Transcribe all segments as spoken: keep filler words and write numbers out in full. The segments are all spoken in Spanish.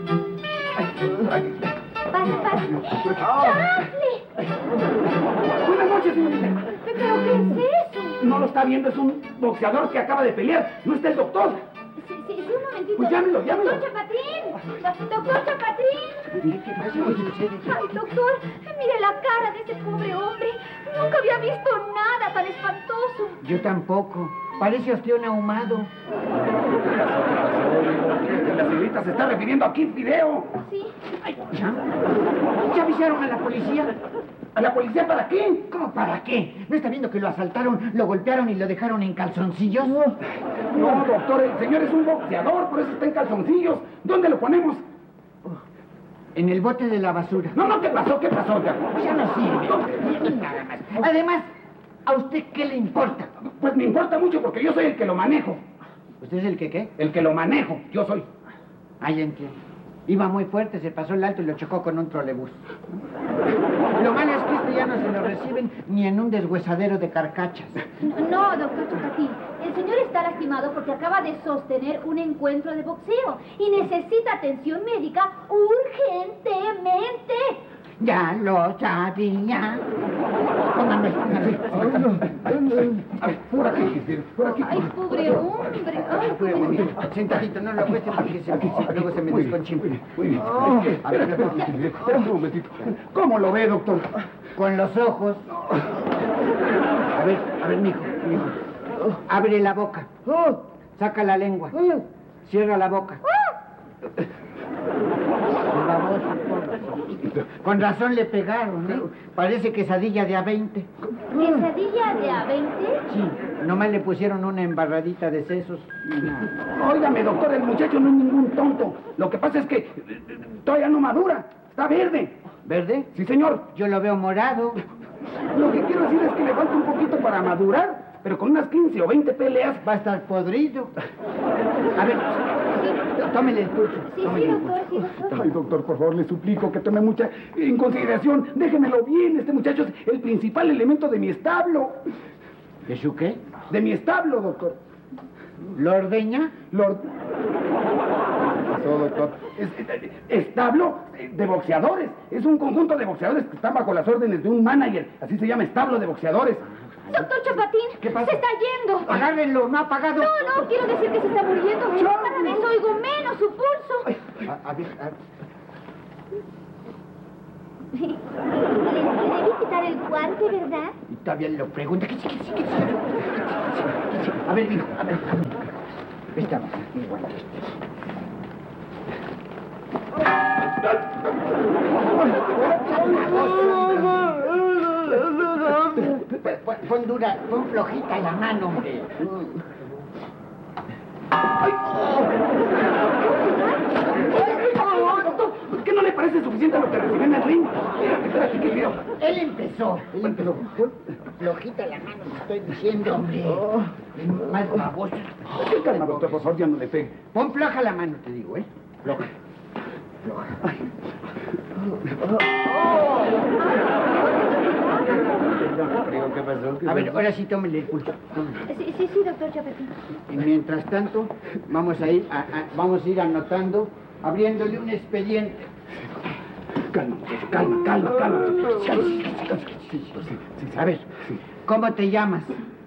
Pase, pase. ¡Charlie! Buenas noches, señorita. ¿Pero qué es eso? No lo está viendo, es un boxeador que acaba de pelear. ¿No está el doctor? Sí, sí, sí, un momentito. Pues llámelo, llámelo. Doctor Chapatín. Doctor Chapatín. ¿Qué pasa? Ay, doctor, mire la cara de ese pobre hombre. Nunca había visto nada tan espantoso. Yo tampoco. Parece ostión ahumado. La señorita se está refiriendo a Kid Video. Sí. Ay, ¿ya? ¿Ya avisaron a la policía? ¿A la policía para qué? ¿Cómo para qué? ¿No está viendo que lo asaltaron, lo golpearon y lo dejaron en calzoncillos? No, doctor, el señor es un boxeador, por eso está en calzoncillos. ¿Dónde lo ponemos? En el bote de la basura. No, no, ¿qué pasó? ¿Qué pasó? Ya, Ya no sirve. Nada más. Además, ¿a usted qué le importa? Pues me importa mucho porque yo soy el que lo manejo. ¿Usted es el que qué? El que lo manejo, yo soy. Ah, ya entiendo. Iba muy fuerte, se pasó el alto y lo chocó con un trolebús. Lo malo es que este ya no se lo reciben ni en un deshuesadero de carcachas. No, doctor Chapatín. El señor está lastimado porque acaba de sostener un encuentro de boxeo y necesita atención médica urgentemente. Ya lo sabía. Póngame, póngame. A ver, por aquí, por aquí. Ay, pobre hombre. Ay, pobre. Sentadito, no lo acueste porque se, luego se me desconchimpa. Muy bien. Oh, A ver, espera un momentito. ¿Cómo lo ve, doctor? Con los ojos. A ver, a ver, mijo, mijo. Abre la boca. Saca la lengua. Cierra la boca. Baboso, pobre. Con razón le pegaron, ¿eh? Parece quesadilla de a veinte. ¿Quesadilla de a veinte? Sí, nomás le pusieron una embarradita de sesos. Óigame, doctor, el muchacho no es ningún tonto. Lo que pasa es que eh, todavía no madura. Está verde. ¿Verde? Sí, señor. Yo lo veo morado. Lo que quiero decir es que le falta un poquito para madurar, pero con unas quince o veinte peleas. Va a estar podrido. A ver, tómele el pulso. Sí, tómele sí, el pulso. doctor, sí, doctor. Ay, doctor, por favor, le suplico que tome mucha en consideración. Déjemelo bien, este muchacho es el principal elemento de mi establo. ¿De su qué? De mi establo, doctor. ¿Lo ordeña? Lord... ¿Qué pasó, doctor? Es, es- establo de boxeadores. Es un conjunto de boxeadores que están bajo las órdenes de un manager. Así se llama, establo de boxeadores. Doctor Chapatín, ¿Qué pasa? se está yendo. Agárrenlo, no ha apagado. No, no, quiero decir que se está muriendo. Cada vez oigo menos su pulso. A, a ver, a- Le, le debí quitar el guante, ¿verdad? y todavía lo pregunta. ¿Qué, qué, qué, qué, qué, qué? A ver, hijo, a ver. Estamos, mi guante. Pon- pon- Pon dura, pon flojita la mano, hombre. ¡Ay! ¡Ay, doctor! ¿Qué no le parece suficiente lo que recibió en el ring? Espérate, espérate, que veo. Él empezó, él empezó. Pon flojita la mano, te estoy diciendo, hombre. Más baboso. ¿Qué calma, doctor? Por favor, ya no le pegue. Pon floja la mano, te digo, ¿eh? Floja. Floja. Creo que pasó. A ver, ahora sí tómele el pulso. tómele. Sí, sí, sí, doctor Chapatín. Y mientras tanto, vamos a ir, a, a- vamos a ir anotando, abriéndole un expediente. Calma, muchacho, calma, calma, calma. A ver, ¿cómo te llamas?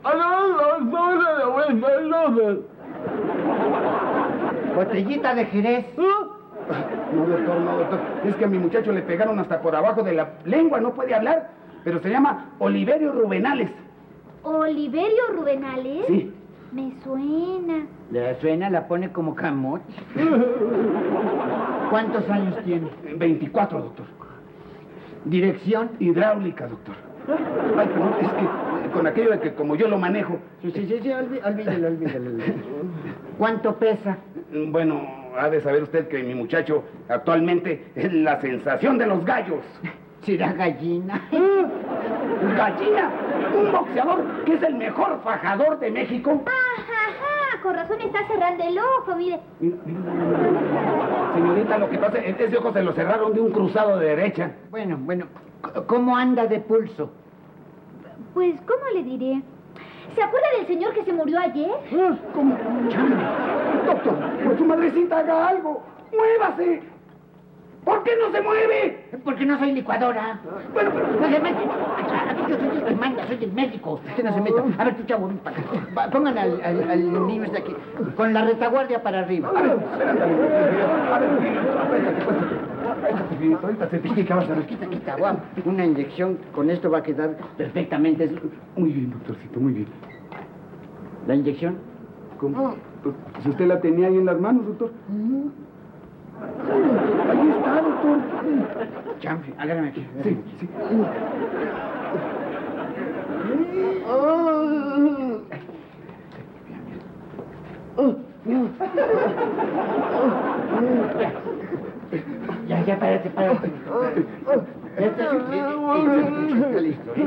Botellita de Jerez. No, doctor, no, doctor. Es que a mi muchacho le pegaron hasta por abajo de la lengua, no puede hablar. Pero se llama Oliverio Rubenales. ¿Oliverio Rubenales? Sí. Me suena. Le suena, la pone como camote. ¿Cuántos años tiene? veinticuatro, doctor. ¿Dirección? Hidráulica, doctor. Ay, perdón, es que eh, con aquello de que como yo lo manejo. Sí, sí, sí, sí, olví- olvídelo, olvídelo, olvídelo. ¿Cuánto pesa? Bueno, ha de saber usted que mi muchacho actualmente es la sensación de los gallos. ¿Será gallina? ¡Gallina! Un boxeador que es el mejor fajador de México. Ajá, ajá, con razón está cerrando el ojo, mire. Mira, mira, mira, mira. Señorita, lo que pasa es que ese ojo se lo cerraron de un cruzado de derecha. Bueno, bueno, c- ¿cómo anda de pulso? Pues, ¿cómo le diré? ¿Se acuerda del señor que se murió ayer? ¿Cómo? Chale. Doctor, por su madrecita haga algo. ¡Muévase! ¿Por qué no se mueve? Porque no soy licuadora. Bueno, pero... No se mete. Aquí yo soy el que manda, soy el médico. Usted no se meta. A ver, tú, chavo, ven para acá. Va, pongan al, al, al niño este aquí, con la retaguardia para arriba. A ver, espérate, a ver, apriétate, apriétate. Apriétate, Finito, ahorita se te quita, vas a ver. Quita, quita, guapo. Una inyección, con esto va a quedar perfectamente. Muy bien, doctorcito, muy bien. ¿La inyección? ¿Cómo? Pues, si usted la tenía ahí en las manos, doctor. Ahí está, doctor. Champi, agárrame aquí. Sí, sí. Ya, ya, párate, párate. Ya está, está listo, ¿eh?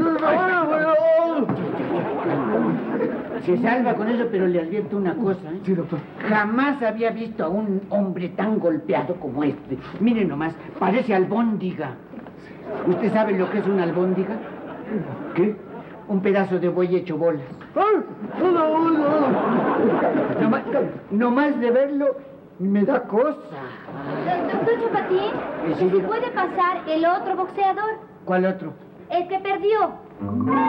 Se salva con eso, pero le advierto una cosa, ¿eh? Sí, doctor. Jamás había visto a un hombre tan golpeado como este. Miren nomás, parece albóndiga. ¿Usted sabe lo que es una albóndiga? ¿Qué? Un pedazo de buey hecho bolas. Nomás, nomás de verlo, me da cosa. Doctor Chapatín, Sí, ¿se puede pasar el otro boxeador? ¿Cuál otro? El que perdió.